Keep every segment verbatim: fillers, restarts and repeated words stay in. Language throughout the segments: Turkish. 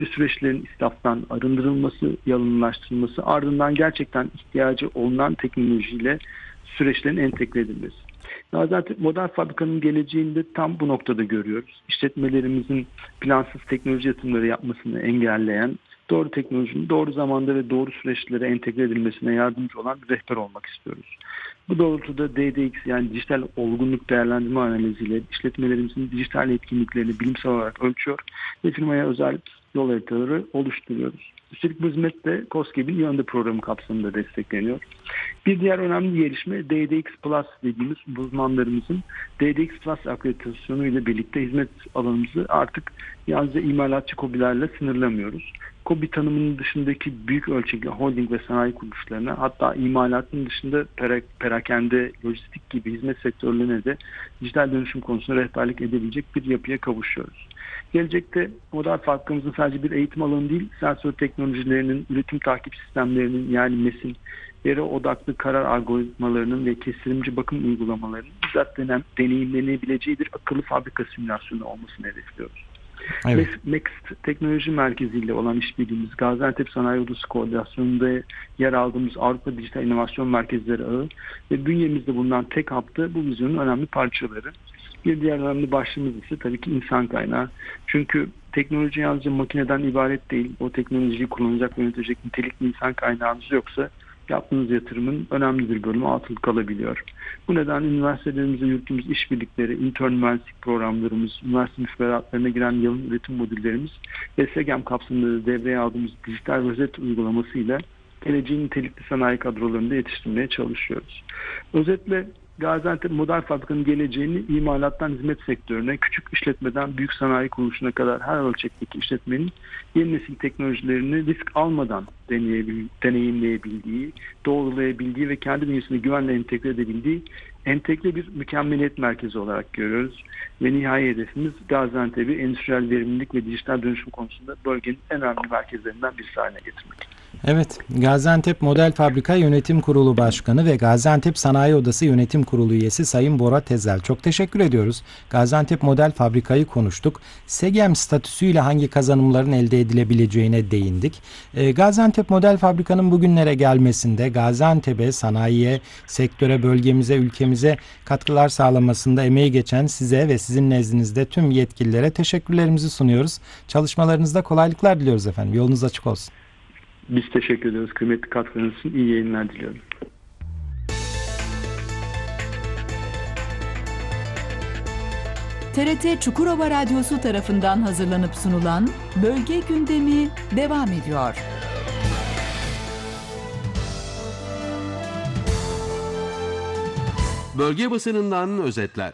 ve süreçlerin israftan arındırılması, yalıınlaştırılması, ardından gerçekten ihtiyacı olunan teknolojiyle süreçlerin entegre edilmesi. Gaziantep Model Fabrika'nın geleceğini de tam bu noktada görüyoruz. İşletmelerimizin plansız teknoloji yatırımları yapmasını engelleyen, doğru teknolojinin doğru zamanda ve doğru süreçlere entegre edilmesine yardımcı olan bir rehber olmak istiyoruz. Bu doğrultuda D D X yani dijital olgunluk değerlendirme analiziyle işletmelerimizin dijital etkinliklerini bilimsel olarak ölçüyor ve firmaya özel yol haritaları oluşturuyoruz. Üstelik bu hizmet de KOSGEB'in Yönde programı kapsamında destekleniyor. Bir diğer önemli gelişme D D X Plus dediğimiz uzmanlarımızın D D X Plus akreditasyonu ile birlikte hizmet alanımızı artık yalnızca imalatçı KOBİ'lerle sınırlamıyoruz. KOBİ tanımının dışındaki büyük ölçekli holding ve sanayi kuruluşlarına, hatta imalatın dışında perakende, lojistik gibi hizmet sektörlerine de dijital dönüşüm konusunda rehberlik edebilecek bir yapıya kavuşuyoruz. Gelecekte model fabrikamızın sadece bir eğitim alanı değil, sensör teknolojilerinin, üretim takip sistemlerinin yani MES'in, veri odaklı karar algoritmalarının ve kesirimci bakım uygulamalarının bizzat deneyimlenebileceği bir akıllı fabrika simülasyonu olmasını hedefliyoruz. Evet. Next Teknoloji Merkezi ile olan işbirliğimiz, Gaziantep Sanayi Odası koordinasyonunda yer aldığımız Avrupa Dijital İnovasyon Merkezleri ağı ve bünyemizde bulunan Tek Hub'da bu vizyonun önemli parçaları. Bir diğer önemli başlığımız ise tabii ki insan kaynağı. Çünkü teknoloji yalnızca makineden ibaret değil. O teknolojiyi kullanacak ve yönetecek nitelikli insan kaynağınız yoksa yaptığınız yatırımın önemli bir bölümü atıl kalabiliyor. Bu nedenle üniversitelerimizde yürüttüğümüz işbirlikleri, intern mühendislik programlarımız, üniversite müfredatlarına giren yalın üretim modüllerimiz ve SEGEM kapsamında devreye aldığımız dijital rozet uygulamasıyla geleceğin nitelikli sanayi kadrolarını da yetiştirmeye çalışıyoruz. Özetle Gaziantep Model Fabrika'nın geleceğini imalattan hizmet sektörüne, küçük işletmeden büyük sanayi kuruluşuna kadar her ölçekteki işletmenin yeni nesil teknolojilerini risk almadan deneyimleyebildiği, doğrulayabildiği ve kendi bünyesine güvenle entegre edebildiği entegre bir mükemmeliyet merkezi olarak görüyoruz. Ve nihai hedefimiz Gaziantep'i endüstriyel verimlilik ve dijital dönüşüm konusunda bölgenin en önemli merkezlerinden birisi haline getirmek. Evet, Gaziantep Model Fabrika Yönetim Kurulu Başkanı ve Gaziantep Sanayi Odası Yönetim Kurulu üyesi Sayın Bora Tezel. Çok teşekkür ediyoruz. Gaziantep Model Fabrika'yı konuştuk. SEGEM statüsüyle hangi kazanımların elde edilebileceğine değindik. E, Gaziantep Model Fabrika'nın bugünlere gelmesinde, Gaziantep'e, sanayiye, sektöre, bölgemize, ülkemize katkılar sağlamasında emeği geçen size ve sizin nezdinizde tüm yetkililere teşekkürlerimizi sunuyoruz. Çalışmalarınızda kolaylıklar diliyoruz efendim. Yolunuz açık olsun. Biz teşekkür ediyoruz. Kıymetli katkılarınız için iyi yayınlar diliyorum. T R T Çukurova Radyosu tarafından hazırlanıp sunulan Bölge Gündemi devam ediyor. Bölge basınından özetler.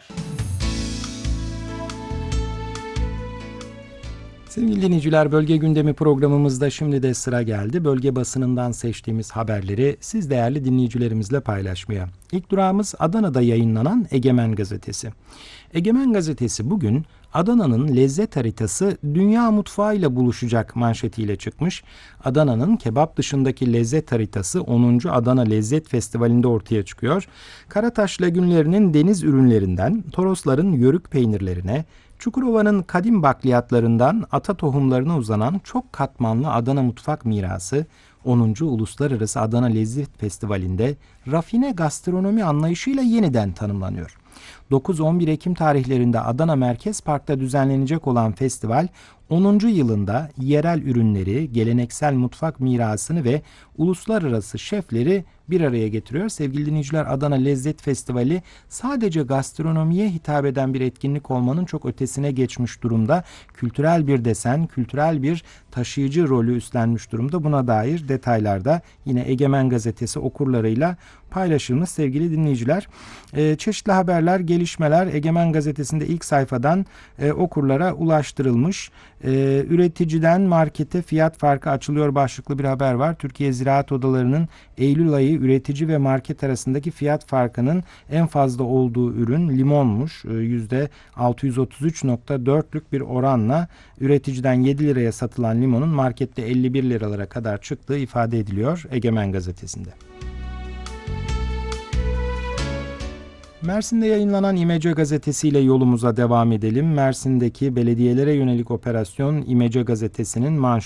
Sevgili dinleyiciler, Bölge Gündemi programımızda şimdi de sıra geldi. Bölge basınından seçtiğimiz haberleri siz değerli dinleyicilerimizle paylaşmaya. İlk durağımız Adana'da yayınlanan Egemen Gazetesi. Egemen Gazetesi bugün Adana'nın lezzet haritası dünya mutfağıyla buluşacak manşetiyle çıkmış. Adana'nın kebap dışındaki lezzet haritası onuncu Adana Lezzet Festivali'nde ortaya çıkıyor. Karataş lagünlerinin deniz ürünlerinden Torosların yörük peynirlerine, Çukurova'nın kadim bakliyatlarından ata tohumlarına uzanan çok katmanlı Adana mutfak mirası onuncu Uluslararası Adana Lezzet Festivali'nde rafine gastronomi anlayışıyla yeniden tanımlanıyor. dokuz on bir Ekim tarihlerinde Adana Merkez Park'ta düzenlenecek olan festival onuncu yılında yerel ürünleri, geleneksel mutfak mirasını ve uluslararası şefleri bir araya getiriyor. Sevgili dinleyiciler, Adana Lezzet Festivali sadece gastronomiye hitap eden bir etkinlik olmanın çok ötesine geçmiş durumda. Kültürel bir desen, kültürel bir taşıyıcı rolü üstlenmiş durumda. Buna dair detaylar da yine Egemen Gazetesi okurlarıyla paylaşılmış sevgili dinleyiciler. Ee, çeşitli haberler, gelişmeler Egemen Gazetesi'nde ilk sayfadan e, okurlara ulaştırılmış. Ee, üreticiden markete fiyat farkı açılıyor başlıklı bir haber var. Türkiye Ziraat Odaları'nın Eylül ayı üretici ve market arasındaki fiyat farkının en fazla olduğu ürün limonmuş. Ee, yüzde altı yüz otuz üç nokta dörtlük bir oranla üreticiden yedi liraya satılan limonun markette elli bir liralara kadar çıktığı ifade ediliyor Egemen Gazetesi'nde. Mersin'de yayınlanan İmece Gazetesi ile yolumuza devam edelim. Mersin'deki belediyelere yönelik operasyon İmece Gazetesi'nin manşeti.